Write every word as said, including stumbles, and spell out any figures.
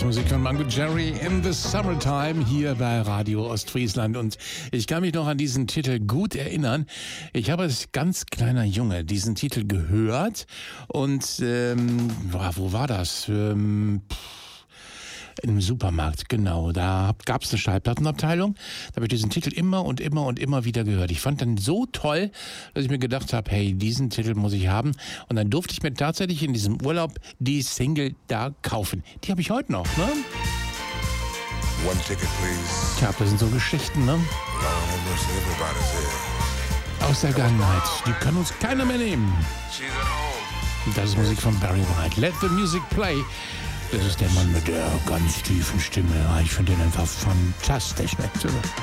Musik von Mango Jerry in the Summertime hier bei Radio Ostfriesland. Und ich kann mich noch an diesen Titel gut erinnern. Ich habe als ganz kleiner Junge diesen Titel gehört und ähm, wo war das? Ähm, Im Supermarkt, genau. Da gab es eine Schallplattenabteilung. Da habe ich diesen Titel immer und immer und immer wieder gehört. Ich fand den so toll, dass ich mir gedacht habe, hey, diesen Titel muss ich haben. Und dann durfte ich mir tatsächlich in diesem Urlaub die Single da kaufen. Die habe ich heute noch, ne? One ticket, please. Tja, das sind so Geschichten, ne? Lord have mercy, everybody's here. Aus der Vergangenheit. Die kann uns keiner mehr nehmen. She's at home. Das ist Musik von Barry White. Let the music play. Das ist der Mann mit der ganz tiefen Stimme. Ich finde den einfach fantastisch.